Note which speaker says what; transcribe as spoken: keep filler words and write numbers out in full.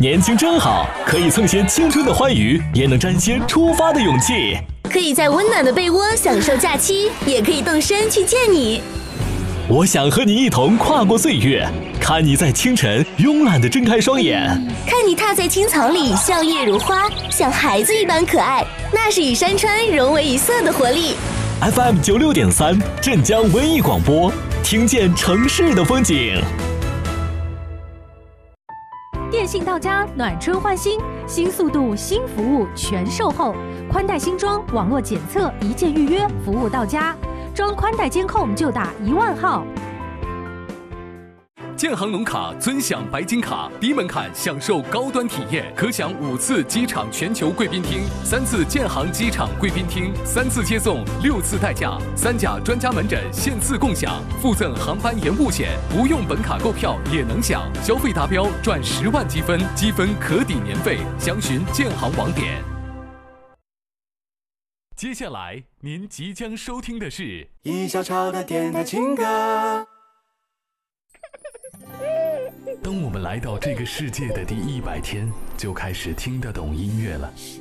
Speaker 1: 年轻真好，可以蹭些青春的欢愉，也能沾些出发的勇气。
Speaker 2: 可以在温暖的被窝享受假期，也可以动身去见你。
Speaker 1: 我想和你一同跨过岁月，看你在清晨慵懒地睁开双眼，
Speaker 2: 看你踏在青草里笑靥如花，像孩子一般可爱，那是与山川融为一色的活力。
Speaker 1: F M 九六点三，镇江文艺广播，听见城市的风景。
Speaker 3: 电信到家，暖春换新，新速度、新服务全售后，宽带新装，网络检测，一键预约，服务到家。装宽带监控就打一万号。
Speaker 4: 建行农卡尊享白金卡，低门槛享受高端体验，可享五次机场全球贵宾厅，三次建行机场贵宾厅，三次接送，六次代驾，三甲专家门诊现次共享，附赠航班延误险，不用本卡购票也能享，消费达标赚十万积分，积分可抵年费，详询建行网点。接下来您即将收听的是
Speaker 5: 一小潮的电台情歌。
Speaker 4: 当我们来到这个世界的第一百天，就开始听得懂音乐了。